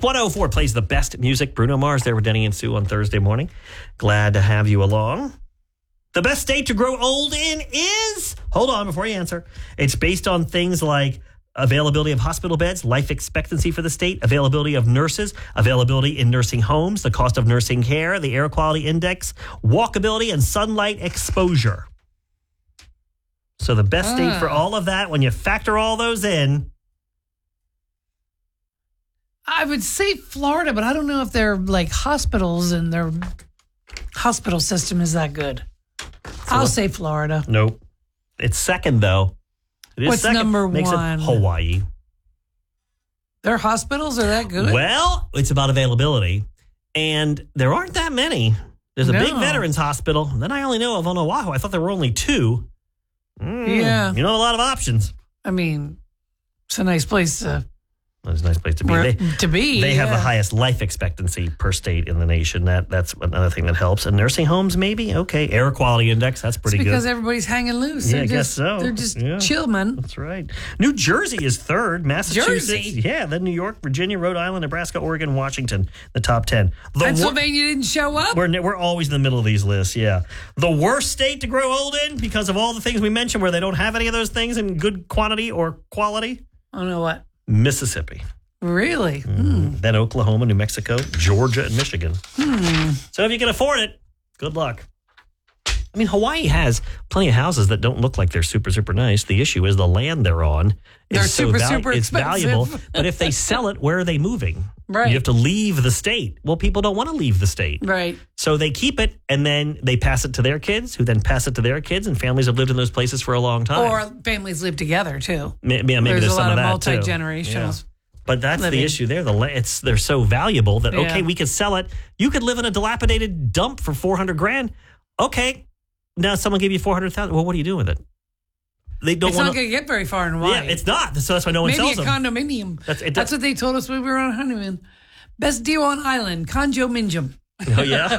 Wink 104 plays the best music. Bruno Mars there with Denny and Sue on Thursday morning. Glad to have you along. The best state to grow old in is, hold on before you answer, it's based on things like availability of hospital beds, life expectancy for the state, availability of nurses, availability in nursing homes, the cost of nursing care, the air quality index, walkability, and sunlight exposure. So the best state for all of that, when you factor all those in. I would say Florida, but I don't know if their hospitals and their hospital system is that good. I'll say Florida. Nope. It's second, though. It is What's second. number Makes one? it Hawaii. Their hospitals are that good? Well, it's about availability. And there aren't that many. There's a big veterans hospital. Then I only know of on Oahu. I thought there were only 2. Yeah. You know, a lot of options. I mean, it's a nice place to... It's a nice place to be. They have the highest life expectancy per state in the nation. That's another thing that helps. And nursing homes, maybe? Okay. Air quality index, that's pretty good. Because everybody's hanging loose. Yeah, I guess so. They're just chill, man. That's right. New Jersey is third. Massachusetts. Jersey? Yeah. Then New York, Virginia, Rhode Island, Nebraska, Oregon, Washington, the top 10. Pennsylvania didn't show up? We're always in the middle of these lists, yeah. The worst state to grow old in because of all the things we mentioned where they don't have any of those things in good quantity or quality? I don't know what. Mississippi. Really? Then Oklahoma, New Mexico, Georgia, and Michigan. So if you can afford it, good luck. I mean, Hawaii has plenty of houses that don't look like they're super, super nice. The issue is the land they're on. They're super It's expensive. valuable. But if they sell it, where are they moving? Right. You have to leave the state. Well, people don't want to leave the state. Right. So they keep it, and then they pass it to their kids, who then pass it to their kids, and families have lived in those places for a long time. Or families live together, too. Maybe there's there's a some lot of of that, multi-generational. Yeah. But that's living. the issue there. They're so valuable that, okay, Yeah. we could sell it. You could live in a dilapidated dump for $400,000. Okay. Now someone gave you $400,000. Well, what are you doing with it? They don't It's want not going to get very far in Hawaii. Yeah, it's not. So that's why no one Maybe sells a them. condominium. That's what they told us when we were on honeymoon. Best deal on island, Conjo Minjum. Oh, yeah?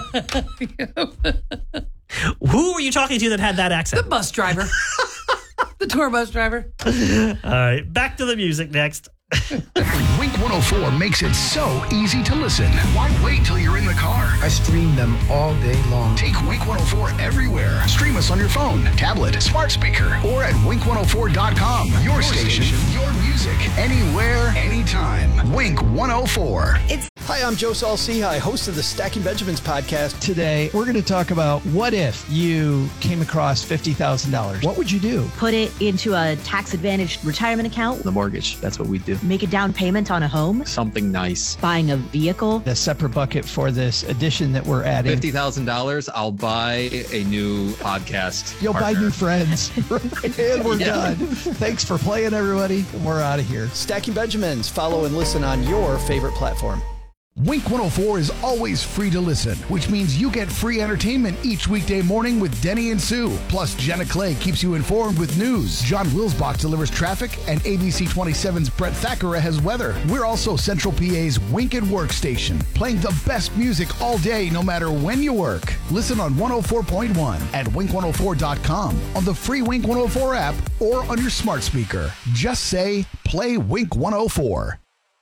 Who were you talking to that had that accent? The bus driver. The tour bus driver. All right, back to the music next. Wink 104 makes it so easy to listen. Why wait till you're in the car? I stream them all day long. Take Wink 104 everywhere. Stream us on your phone, tablet, smart speaker, or at wink104.com. Your station, your music, anywhere, anytime. Wink 104. Hi, I'm Joe Saul-Sehy, host of the Stacking Benjamins podcast. Today, we're going to talk about what if you came across $50,000? What would you do? Put it into a tax-advantaged retirement account. The mortgage. That's what we do. Make a down payment on a home. Something nice. Buying a vehicle. A separate bucket for this addition that we're adding. $50,000, I'll buy a new podcast. You'll partner. buy new friends. And we're done. Thanks for playing, everybody. We're out of here. Stacking Benjamins. Follow and listen on your favorite platform. Wink 104 is always free to listen, which means you get free entertainment each weekday morning with Denny and Sue. Plus, Jenna Clay keeps you informed with news. John Wilsbach delivers traffic, and ABC 27's Brett Thackeray has weather. We're also Central PA's Wink and Work station, playing the best music all day, no matter when you work. Listen on 104.1 at wink104.com, on the free Wink 104 app, or on your smart speaker. Just say, play Wink 104.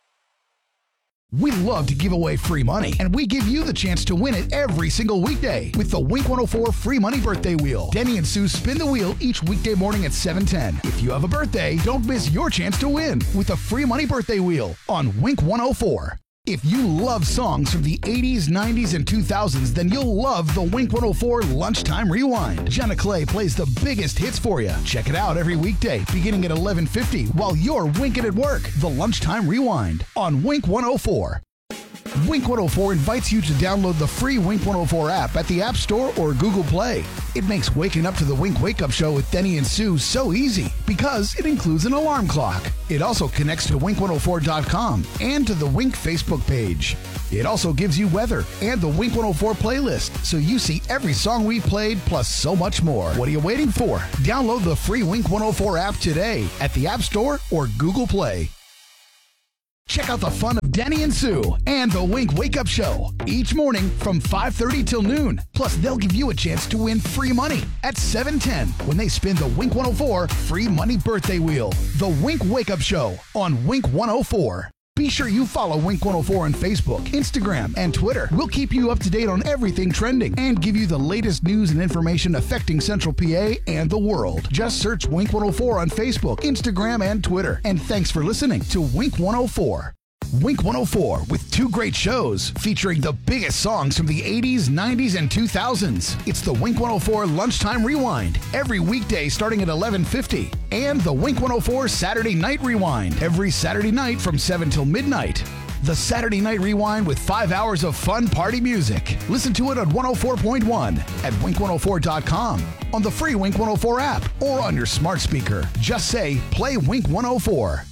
We love to give away free money, and we give you the chance to win it every single weekday with the Wink 104 Free Money Birthday Wheel. Denny and Sue spin the wheel each weekday morning at 7:10. If you have a birthday, don't miss your chance to win with the Free Money Birthday Wheel on Wink 104. If you love songs from the 80s, 90s, and 2000s, then you'll love the Wink 104 Lunchtime Rewind. Jenna Clay plays the biggest hits for you. Check it out every weekday, beginning at 11:50 while you're winking at work. The Lunchtime Rewind on Wink 104. Wink 104 invites you to download the free Wink 104 app at the App Store or Google Play. It makes waking up to the Wink Wake Up Show with Denny and Sue so easy because it includes an alarm clock. It also connects to wink104.com and to the Wink Facebook page. It also gives you weather and the Wink 104 playlist, so you see every song we've played plus so much more. What are you waiting for? Download the free Wink 104 app today at the App Store or Google Play. Check out the fun of Denny and Sue and the Wink Wake Up Show each morning from 5:30 till noon. Plus, they'll give you a chance to win free money at 7:10 when they spin the Wink 104 Free Money Birthday Wheel. The Wink Wake Up Show on Wink 104. Be sure you follow Wink 104 on Facebook, Instagram, and Twitter. We'll keep you up to date on everything trending and give you the latest news and information affecting Central PA and the world. Just search Wink 104 on Facebook, Instagram, and Twitter. And thanks for listening to Wink 104. Wink 104 with 2 great shows featuring the biggest songs from the 80s, 90s, and 2000s. It's the Wink 104 Lunchtime Rewind every weekday starting at 11:50 and the Wink 104 Saturday Night Rewind every Saturday night from 7 till midnight. The Saturday Night Rewind with 5 hours of fun party music. Listen to it on 104.1 at wink104.com, on the free Wink 104 app, or on your smart speaker. Just say, play Wink 104.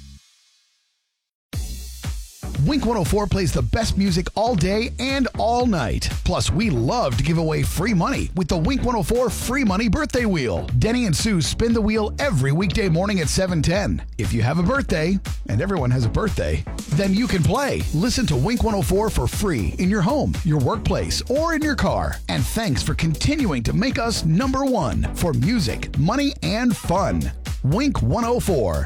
Wink 104 plays the best music all day and all night. Plus, we love to give away free money with the Wink 104 Free Money Birthday Wheel. Denny and Sue spin the wheel every weekday morning at 7:10. If you have a birthday, and everyone has a birthday, then you can play. Listen to Wink 104 for free in your home, your workplace, or in your car. And thanks for continuing to make us number one for music, money, and fun. Wink 104.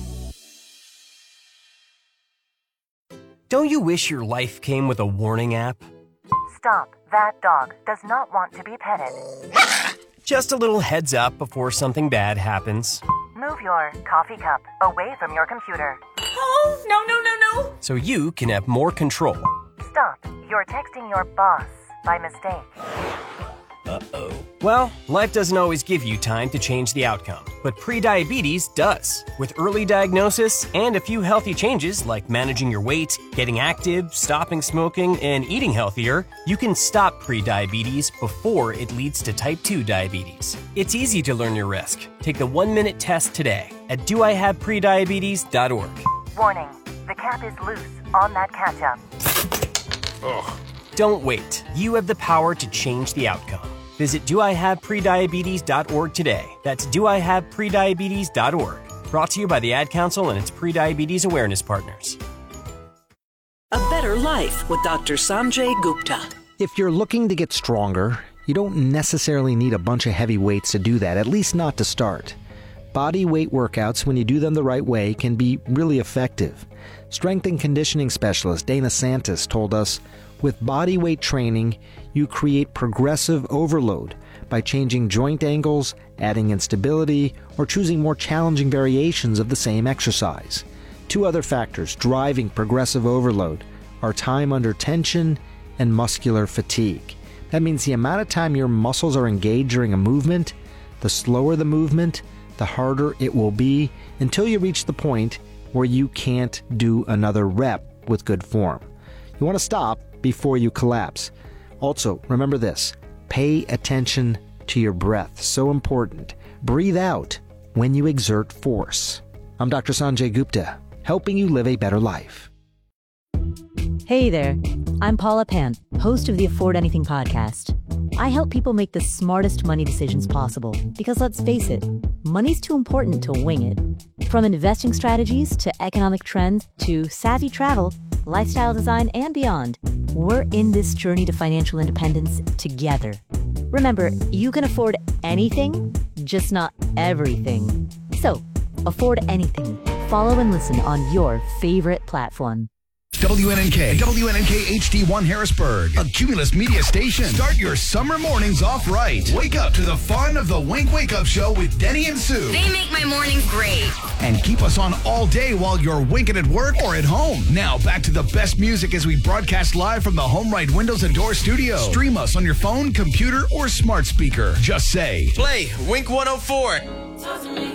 Don't you wish your life came with a warning app? Stop. That dog does not want to be petted. Just a little heads up before something bad happens. Move your coffee cup away from your computer. Oh, no. So you can have more control. Stop. You're texting your boss by mistake. Uh-oh. Well, life doesn't always give you time to change the outcome, but prediabetes does. With early diagnosis and a few healthy changes like managing your weight, getting active, stopping smoking, and eating healthier, you can stop prediabetes before it leads to type 2 diabetes. It's easy to learn your risk. Take the 1-minute test today at doihaveprediabetes.org. Warning, the cap is loose on that ketchup. Ugh. Don't wait. You have the power to change the outcome. Visit doihaveprediabetes.org today. That's doihaveprediabetes.org. Brought to you by the Ad Council and its Prediabetes Awareness Partners. A Better Life with Dr. Sanjay Gupta. If you're looking to get stronger, you don't necessarily need a bunch of heavy weights to do that, at least not to start. Body weight workouts, when you do them the right way, can be really effective. Strength and conditioning specialist Dana Santis told us, with body weight training, you create progressive overload by changing joint angles, adding instability, or choosing more challenging variations of the same exercise. 2 other factors driving progressive overload are time under tension and muscular fatigue. That means the amount of time your muscles are engaged during a movement, the slower the movement, the harder it will be until you reach the point where you can't do another rep with good form. You want to stop before you collapse. Also, remember this, pay attention to your breath. So important. Breathe out when you exert force. I'm Dr. Sanjay Gupta, helping you live a better life. Hey there, I'm Paula Pant, host of the Afford Anything podcast. I help people make the smartest money decisions possible because let's face it, money's too important to wing it. From investing strategies to economic trends to savvy travel, lifestyle design, and beyond, we're in this journey to financial independence together. Remember, you can afford anything, just not everything. So, afford anything. Follow and listen on your favorite platform. WNNK HD1 Harrisburg, a Cumulus Media station. Start your summer mornings off right. Wake up to the fun of the Wink Wake Up Show with Denny and Sue. They make my mornings great. And keep us on all day while you're winking at work or at home. Now back to the best music as we broadcast live from the Home Right Windows and Door studio. Stream us on your phone, computer, or smart speaker. Just say, play Wink 104.